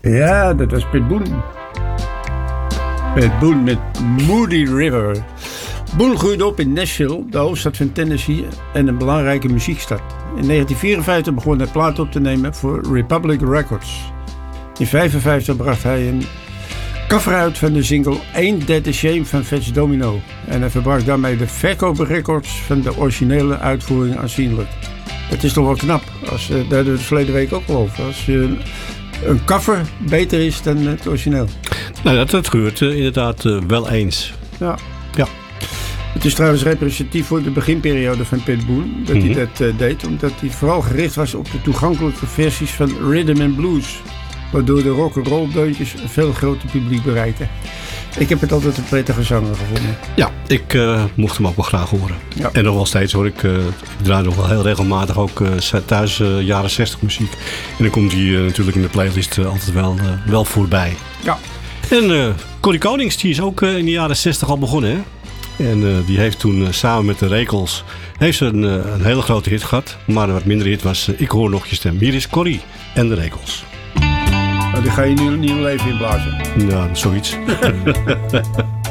Ja, dat was Pat Boone. Pat Boone met Moody River. Boone groeide op in Nashville, de hoofdstad van Tennessee en een belangrijke muziekstad. In 1954 begon hij plaat op te nemen voor Republic Records. In 1955 bracht hij een cover uit van de single Ain't That a Shame van Fats Domino. En hij verbrak daarmee de verkooprecords van de originele uitvoering aanzienlijk. Het is toch wel knap, daar hadden we het verleden week ook al over. Als een cover beter is dan het origineel. Nou, dat gebeurt inderdaad wel eens. Ja. Ja. Het is trouwens representatief voor de beginperiode van Pat Boone dat hij dat deed. Omdat hij vooral gericht was op de toegankelijke versies van rhythm and blues. Waardoor de rock'n'roll deuntjes een veel groter publiek bereikten. Ik heb het altijd een prettige zanger gevonden. Ja, ik mocht hem ook wel graag horen. Ja. En nog wel steeds hoor. Ik draai nog wel heel regelmatig ook thuis jaren 60 muziek. En dan komt hij natuurlijk in de playlist altijd wel voorbij. Ja. En Corrie Konings, die is ook in de jaren 60 al begonnen, hè? En die heeft toen samen met de Rekels een hele grote hit gehad. Maar een wat minder hit was Ik hoor nog je stem. Hier is Corrie en de Rekels. Die ga je nu niet leven inblazen. Ja, zoiets.